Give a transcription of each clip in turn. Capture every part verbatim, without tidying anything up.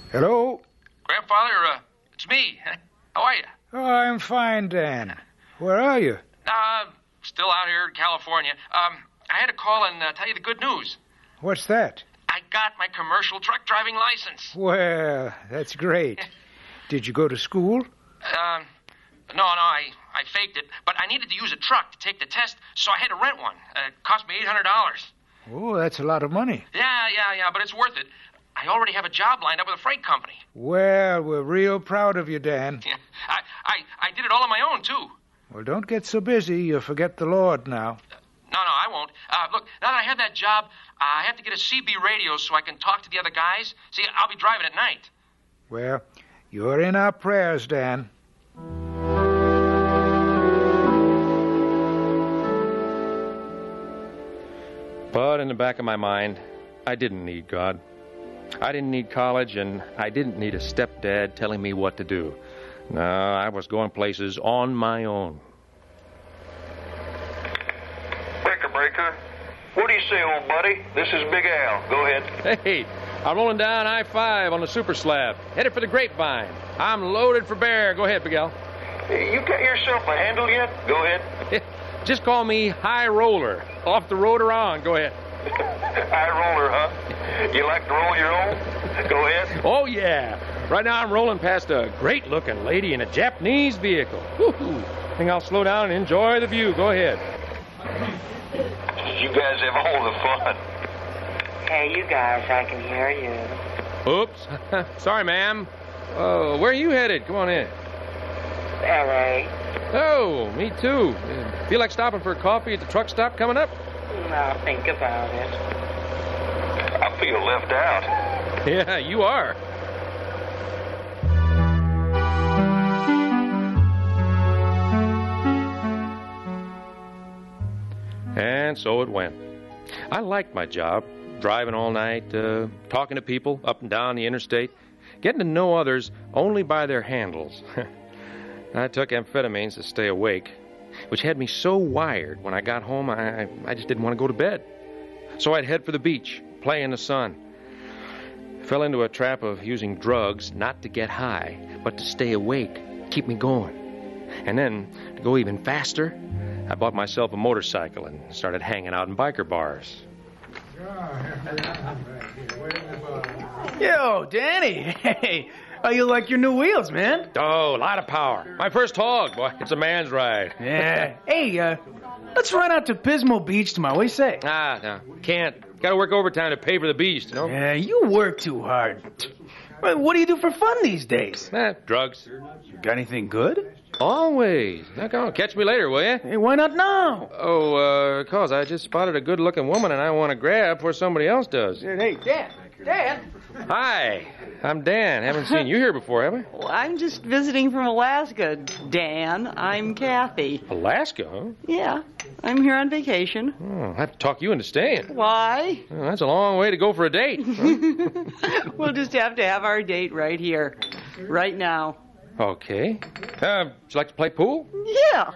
Hello? Grandfather, uh, it's me. How are you? Oh, I'm fine, Dan. Where are you? Uh, still out here in California. Um, I had to call and uh, tell you the good news. What's that? I got my commercial truck driving license. Well, that's great. Did you go to school? Um, no, no, I, I faked it, but I needed to use a truck to take the test, so I had to rent one. Uh, it cost me eight hundred dollars. Oh, that's a lot of money. Yeah, yeah, yeah, but it's worth it. I already have a job lined up with a freight company. Well, we're real proud of you, Dan. Yeah, I, I, I did it all on my own, too. Well, don't get so busy you'll forget the Lord now. No, no, I won't. Uh, look, now that I have that job, I have to get a C B radio so I can talk to the other guys. See, I'll be driving at night. Well, you're in our prayers, Dan. But in the back of my mind, I didn't need God. I didn't need college, and I didn't need a stepdad telling me what to do. No, I was going places on my own. Breaker, breaker. What do you say, old buddy? This is Big Al. Go ahead. Hey, I'm rolling down I five on the super slab, headed for the Grapevine. I'm loaded for bear. Go ahead, Big Al. You got yourself a handle yet? Go ahead. Just call me High Roller. Off the road or on. Go ahead. High roller, huh? You like to roll your own? Go ahead. Oh, yeah. Right now I'm rolling past a great-looking lady in a Japanese vehicle. Woo-hoo. Think I'll slow down and enjoy the view. Go ahead. You guys have all the fun. Hey, you guys, I can hear you. Oops. Sorry, ma'am. Uh, where are you headed? Come on in. L A. Oh, me too. Uh, feel like stopping for a coffee at the truck stop coming up? Now, think about it. I feel left out. Yeah, you are. And so it went. I liked my job, driving all night, uh, talking to people up and down the interstate, getting to know others only by their handles. I took amphetamines to stay awake, which had me so wired when I got home I, I just didn't want to go to bed. So I'd head for the beach, play in the sun. Fell into a trap of using drugs not to get high, but to stay awake, keep me going. And then, to go even faster, I bought myself a motorcycle and started hanging out in biker bars. Yo, Danny. Hey, how you like your new wheels, man? Oh, a lot of power. My first hog, boy. It's a man's ride. Yeah. Hey, uh, let's run out to Pismo Beach tomorrow. What do you say? Ah, no. Can't. Got to work overtime to pay for the beast, you know? Yeah, you work too hard. What do you do for fun these days? Eh, drugs. Got anything good? Always. Now, come on, catch me later, will you? Hey, why not now? Oh, uh, cause I just spotted a good-looking woman and I want to grab before somebody else does. Hey, Dan. Dan. Hi, I'm Dan. Haven't seen you here before, have I? Well, I'm just visiting from Alaska, Dan. I'm Kathy. Alaska, huh? Yeah, I'm here on vacation. Oh, I'll have to talk you into staying. Why? Well, that's a long way to go for a date. Huh? We'll just have to have our date right here, right now. Okay. Uh, would you like to play pool? Yeah.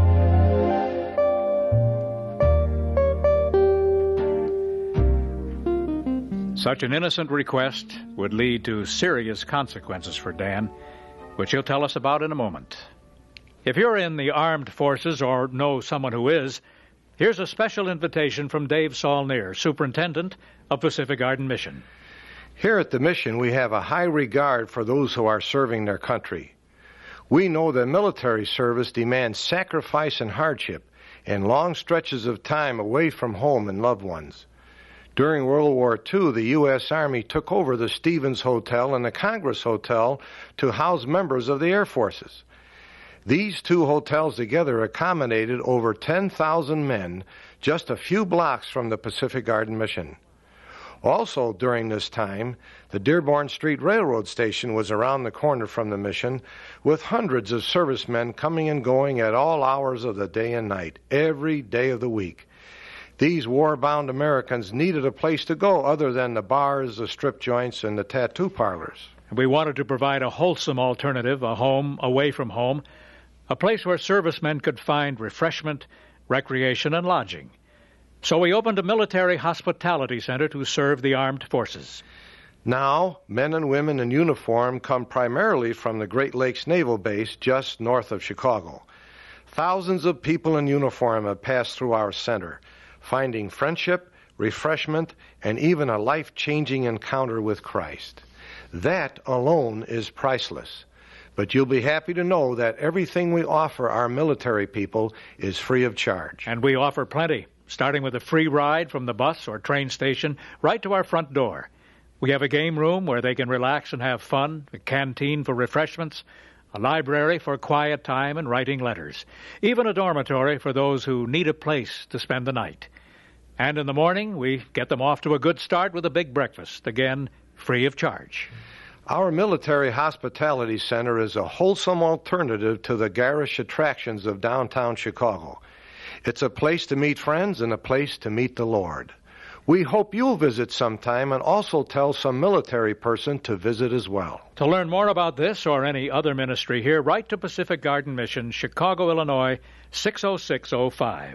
Such an innocent request would lead to serious consequences for Dan, which he'll tell us about in a moment. If you're in the armed forces or know someone who is, here's a special invitation from Dave Saulnier, Superintendent of Pacific Garden Mission. Here at the mission, we have a high regard for those who are serving their country. We know that military service demands sacrifice and hardship and long stretches of time away from home and loved ones. During World War Two, the U S Army took over the Stevens Hotel and the Congress Hotel to house members of the Air Forces. These two hotels together accommodated over ten thousand men just a few blocks from the Pacific Garden Mission. Also during this time, the Dearborn Street Railroad Station was around the corner from the mission, with hundreds of servicemen coming and going at all hours of the day and night, every day of the week. These war-bound Americans needed a place to go other than the bars, the strip joints, and the tattoo parlors. We wanted to provide a wholesome alternative, a home away from home, a place where servicemen could find refreshment, recreation, and lodging. So we opened a military hospitality center to serve the armed forces. Now, men and women in uniform come primarily from the Great Lakes Naval Base just north of Chicago. Thousands of people in uniform have passed through our center, finding friendship, refreshment, and even a life-changing encounter with Christ. That alone is priceless. But you'll be happy to know that everything we offer our military people is free of charge. And we offer plenty, starting with a free ride from the bus or train station right to our front door. We have a game room where they can relax and have fun, a canteen for refreshments, a library for quiet time and writing letters, even a dormitory for those who need a place to spend the night. And in the morning, we get them off to a good start with a big breakfast, again, free of charge. Our Military Hospitality Center is a wholesome alternative to the garish attractions of downtown Chicago. It's a place to meet friends and a place to meet the Lord. We hope you'll visit sometime and also tell some military person to visit as well. To learn more about this or any other ministry here, write to Pacific Garden Mission, Chicago, Illinois, six oh six oh five.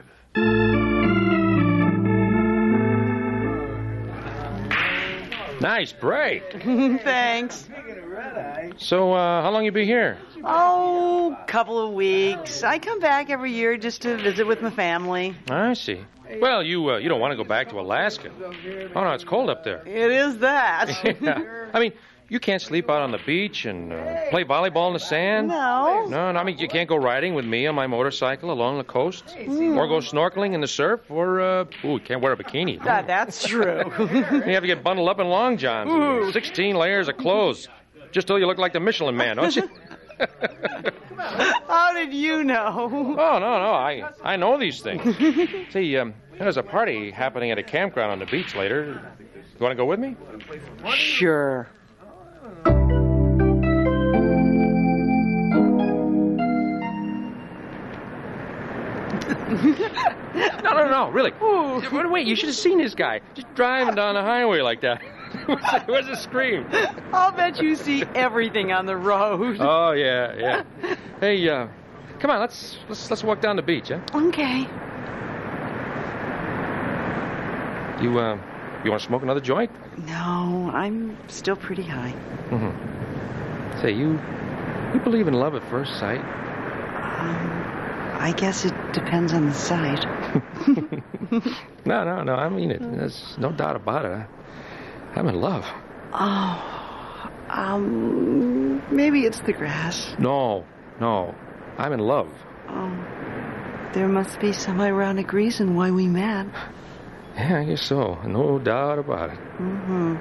Nice break. Thanks. So, uh, how long you be here? Oh, couple of weeks. I come back every year just to visit with my family. I see. Well, you uh, you don't want to go back to Alaska. Oh, no, it's cold up there. It is that. Yeah. I mean, you can't sleep out on the beach and uh, play volleyball in the sand. No. No, no, I mean, you can't go riding with me on my motorcycle along the coast. Mm. Or go snorkeling in the surf. Or, uh, ooh, you can't wear a bikini. That, that's true. You have to get bundled up in long johns. And sixteen layers of clothes. Just till you look like the Michelin Man, don't you? How did you know? Oh, no, no, I I know these things. See, um, there's a party happening at a campground on the beach later. You want to go with me? Sure. No, no, no, really. Ooh. Wait, you should have seen this guy. Just driving down the highway like that. It was a scream. I'll bet you see everything on the road. Oh, yeah, yeah. Hey, uh, come on, let's let's let's walk down the beach, huh? Okay. You, uh, you want to smoke another joint? No, I'm still pretty high. Mm-hmm. Say, you, you believe in love at first sight? Um, I guess it depends on the sight. No, no, no, I mean it. There's no doubt about it. I, I'm in love. Oh, um, maybe it's the grass. No, no, I'm in love. Oh, there must be some ironic reason why we met. Yeah, I guess so. No doubt about it. Mm-hmm.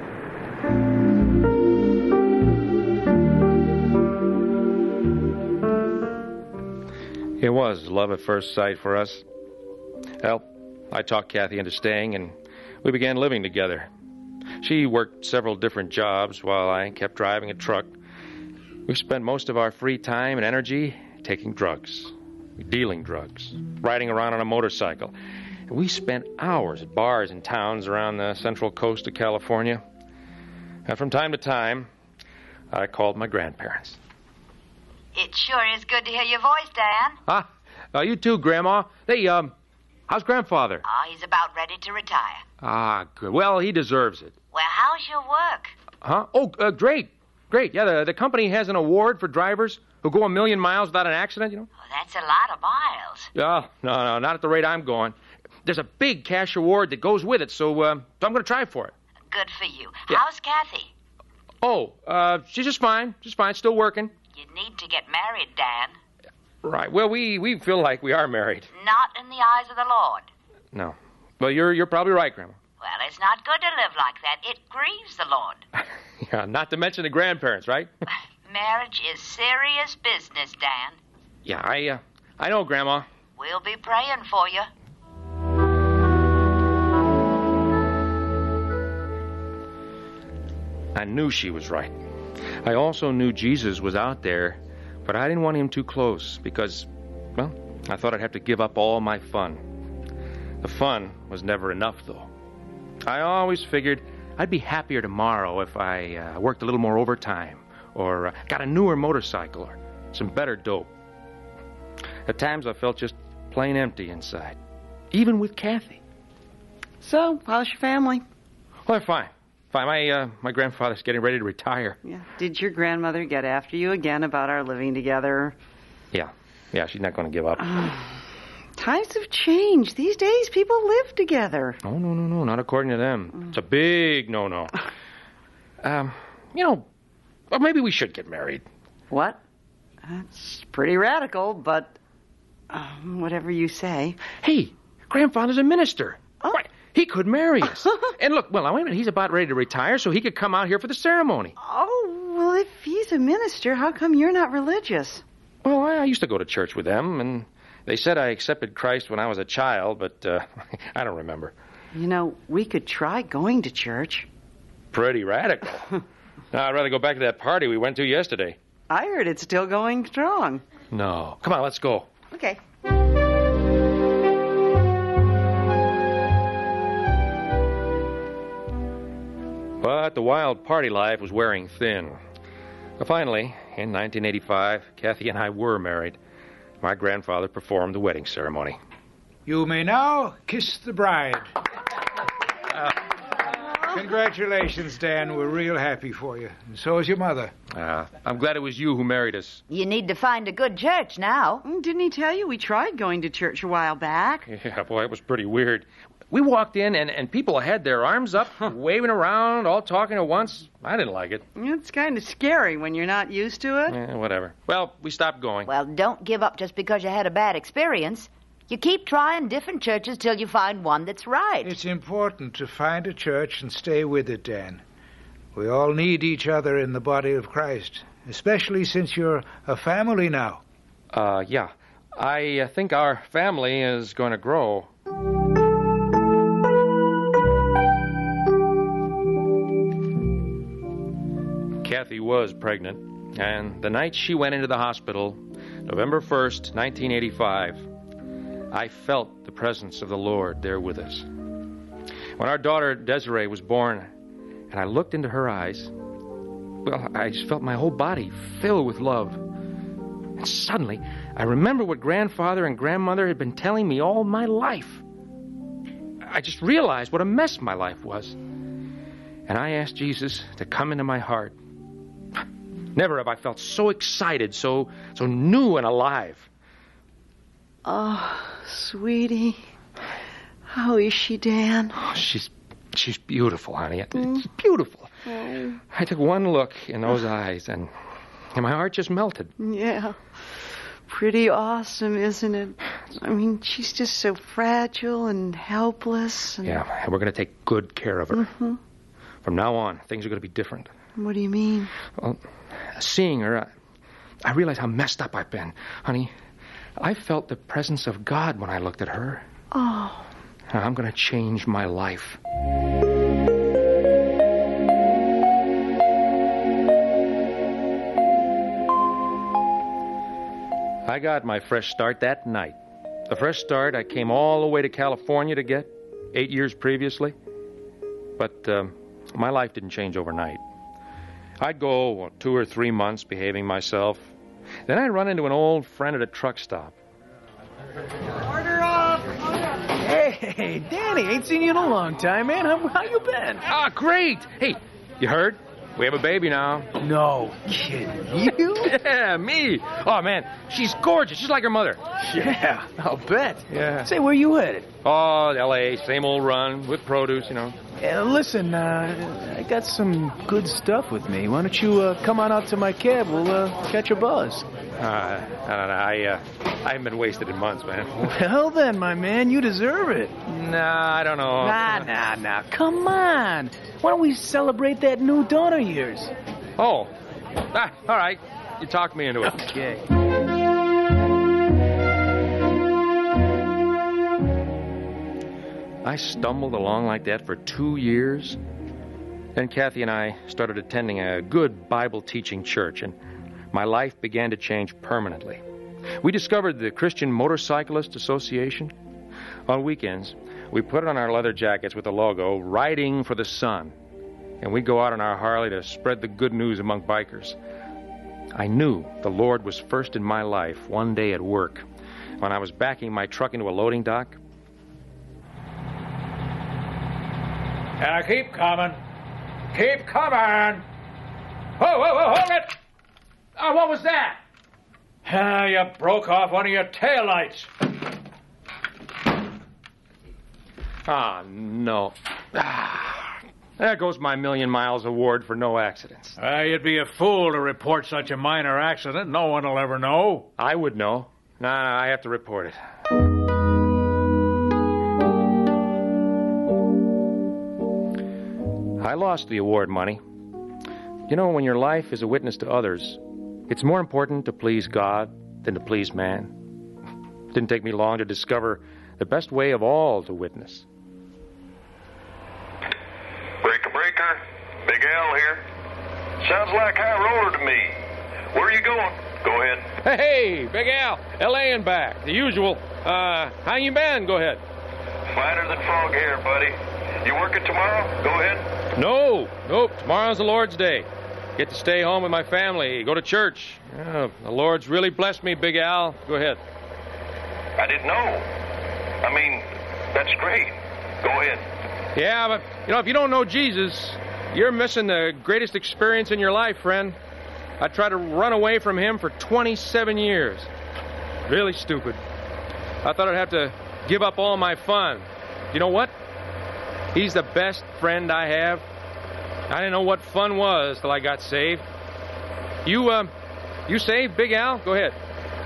It was love at first sight for us. Well, I talked Kathy into staying, and we began living together. She worked several different jobs while I kept driving a truck. We spent most of our free time and energy taking drugs, dealing drugs, riding around on a motorcycle. We spent hours at bars in towns around the central coast of California. And from time to time, I called my grandparents. It sure is good to hear your voice, Dan. Ah, uh, you too, Grandma. Hey, um, how's Grandfather? Oh, he's about ready to retire. Ah, good. Well, he deserves it. Well, how's your work? Huh? Oh, uh, great. Great. Yeah, the, the company has an award for drivers who go a million miles without an accident, you know? Oh, that's a lot of miles. Oh, no, no, not at the rate I'm going. There's a big cash award that goes with it, so, uh, so I'm going to try for it. Good for you. Yeah. How's Kathy? Oh, uh, she's just fine. Just fine. Still working. You need to get married, Dan. Right. Well, we, we feel like we are married. Not in the eyes of the Lord. No. Well, you're you're probably right, Grandma. Well, it's not good to live like that. It grieves the Lord. Yeah, not to mention the grandparents, right? Marriage is serious business, Dan. Yeah, I uh, I know, Grandma. We'll be praying for you. I knew she was right. I also knew Jesus was out there, but I didn't want him too close because, well, I thought I'd have to give up all my fun. The fun was never enough, though. I always figured I'd be happier tomorrow if I uh, worked a little more overtime or uh, got a newer motorcycle or some better dope. At times I felt just plain empty inside, even with Kathy. So, how's your family? Well, they're fine. Fine, my, uh, my grandfather's getting ready to retire. Yeah. Did your grandmother get after you again about our living together? Yeah. Yeah, she's not going to give up. Times have changed. These days, people live together. Oh, no, no, no, not according to them. Mm. It's a big no-no. um, you know, well, maybe we should get married. What? That's pretty radical, but um, whatever you say. Hey, Grandfather's a minister. Oh. Why, he could marry us. And look, well, wait a minute, he's about ready to retire, so he could come out here for the ceremony. Oh, well, if he's a minister, how come you're not religious? Well, I, I used to go to church with them, and they said I accepted Christ when I was a child, but uh, I don't remember. You know, we could try going to church. Pretty radical. No, I'd rather go back to that party we went to yesterday. I heard it's still going strong. No. Come on, let's go. Okay. But the wild party life was wearing thin. But finally, in nineteen eighty-five, Kathy and I were married. My grandfather performed the wedding ceremony. You may now kiss the bride. Uh, congratulations, Dan. We're real happy for you. And so is your mother. Uh, I'm glad it was you who married us. You need to find a good church now. Didn't he tell you we tried going to church a while back? Yeah, boy, it was pretty weird. We walked in, and, and people had their arms up, waving around, all talking at once. I didn't like it. It's kind of scary when you're not used to it. Yeah, whatever. Well, we stopped going. Well, don't give up just because you had a bad experience. You keep trying different churches till you find one that's right. It's important to find a church and stay with it, Dan. We all need each other in the body of Christ, especially since you're a family now. Uh, yeah. I uh, think our family is going to grow. Kathy was pregnant, and the night she went into the hospital, November first, nineteen eighty-five, I felt the presence of the Lord there with us. When our daughter Desiree was born, and I looked into her eyes, well, I just felt my whole body fill with love. And suddenly, I remember what Grandfather and Grandmother had been telling me all my life. I just realized what a mess my life was. And I asked Jesus to come into my heart. Never have I felt so excited, so so new and alive. Oh, sweetie. How is she, Dan? Oh, she's she's beautiful, honey. Mm. It's beautiful. Oh. I took one look in those eyes, and, and my heart just melted. Yeah. Pretty awesome, isn't it? I mean, she's just so fragile and helpless. And... Yeah, and we're going to take good care of her. Mm-hmm. From now on, things are going to be different. What do you mean? Well, seeing her, I, I realized how messed up I've been. Honey, I felt the presence of God when I looked at her. Oh. I'm going to change my life. I got my fresh start that night. The fresh start I came all the way to California to get, eight years previously. But um, my life didn't change overnight. I'd go well, two or three months behaving myself. Then I'd run into an old friend at a truck stop. Order up! Hey, Danny, ain't seen you in a long time, man. How, how you been? Ah, great! Hey, you heard? We have a baby now. No kidding. You? Yeah, me. Oh, man, she's gorgeous. She's like her mother. Yeah, I'll bet. Yeah. Say, where you headed? Oh, L A, same old run with produce, you know. Uh, listen, uh, I got some good stuff with me. Why don't you uh, come on out to my cab? We'll uh, catch a buzz. Uh, I don't know. I, uh, I haven't been wasted in months, man. Well, then, my man, you deserve it. Nah, I don't know. Nah, nah, nah. Come on. Why don't we celebrate that new daughter of yours? Oh. Ah, all right. You talked me into it. Okay. I stumbled along like that for two years. Then Kathy and I started attending a good Bible-teaching church, and my life began to change permanently. We discovered the Christian Motorcyclist Association. On weekends, we put on our leather jackets with the logo, Riding for the Sun, and we'd go out on our Harley to spread the good news among bikers. I knew the Lord was first in my life one day at work when I was backing my truck into a loading dock. Uh, keep coming. Keep coming. Whoa, whoa, whoa, hold it! Oh, what was that? Ah, you broke off one of your taillights. Ah, no. Ah, there goes my million miles award for no accidents. Ah, you'd be a fool to report such a minor accident. No one will ever know. I would know. Nah, nah, I have to report it. I lost the award money. You know, when your life is a witness to others, it's more important to please God than to please man. It didn't take me long to discover the best way of all to witness. Breaker, breaker. Big Al here. Sounds like high roller to me. Where are you going? Go ahead. Hey, Big Al, L A and back, the usual. Uh, how you been? Go ahead. Finer than frog hair, buddy. You working tomorrow? Go ahead. No, nope. Tomorrow's the Lord's Day. Get to stay home with my family, go to church. Yeah, the Lord's really blessed me, Big Al. Go ahead. I didn't know. I mean, that's great. Go ahead. Yeah, but, you know, if you don't know Jesus, you're missing the greatest experience in your life, friend. I tried to run away from him for twenty-seven years. Really stupid. I thought I'd have to give up all my fun. You know what? He's the best friend I have. I didn't know what fun was till I got saved. You, uh, you saved, Big Al? Go ahead.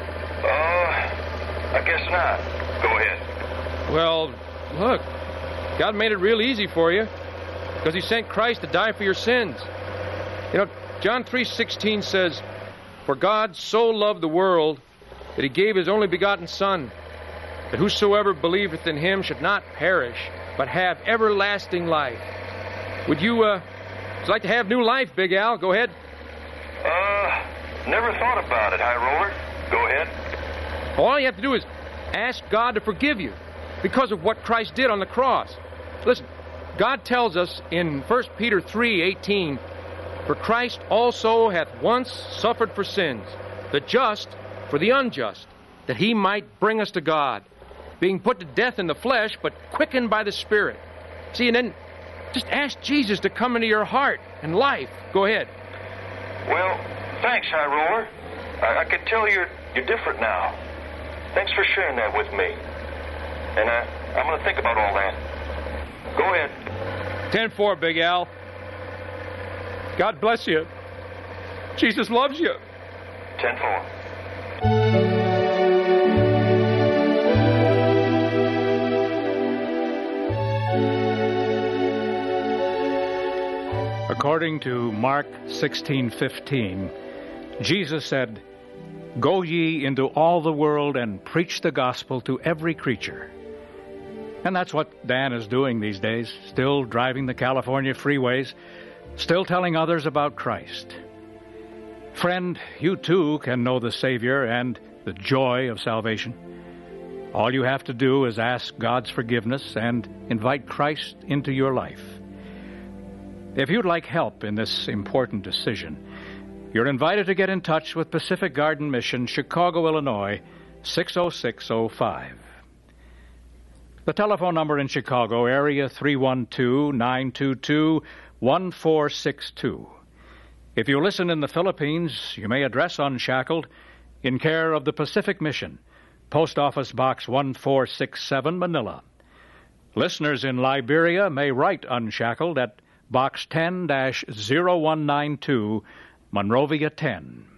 Uh, I guess not. Go ahead. Well, look, God made it real easy for you because he sent Christ to die for your sins. You know, John three sixteen says, "For God so loved the world that he gave his only begotten Son, that whosoever believeth in him should not perish, but have everlasting life." Would you, uh, would you like to have new life, Big Al? Go ahead. Uh, never thought about it, High Roller. Go ahead. All you have to do is ask God to forgive you because of what Christ did on the cross. Listen, God tells us in First Peter three eighteen, "For Christ also hath once suffered for sins, the just for the unjust, that he might bring us to God, being put to death in the flesh, but quickened by the Spirit." See, and then just ask Jesus to come into your heart and life. Go ahead. Well, thanks, High Roller. I, I can tell you're you're different now. Thanks for sharing that with me. And uh, I'm going to think about all that. Go ahead. ten four, Big Al. God bless you. Jesus loves you. ten four. According to Mark sixteen fifteen, Jesus said, "Go ye into all the world and preach the gospel to every creature." And that's what Dan is doing these days, still driving the California freeways, still telling others about Christ. Friend, you too can know the Savior and the joy of salvation. All you have to do is ask God's forgiveness and invite Christ into your life. If you'd like help in this important decision, you're invited to get in touch with Pacific Garden Mission, Chicago, Illinois, six oh six oh five. The telephone number in Chicago, area three one two, nine two two, one four six two. If you listen in the Philippines, you may address Unshackled in care of the Pacific Mission, Post Office Box one four six seven, Manila. Listeners in Liberia may write Unshackled at Box ten dash zero one nine two, Monrovia ten.